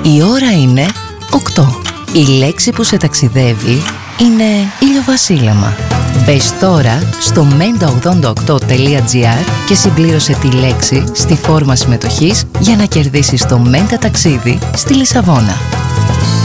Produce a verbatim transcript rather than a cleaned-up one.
Η ώρα είναι οκτώ. Η λέξη που σε ταξιδεύει είναι ηλιοβασίλεμα. Μπες τώρα στο μέντα ογδόντα οκτώ τελεία τζι άρ και συμπλήρωσε τη λέξη στη φόρμα συμμετοχής για να κερδίσεις το Μέντα ταξίδι στη Λισαβόνα.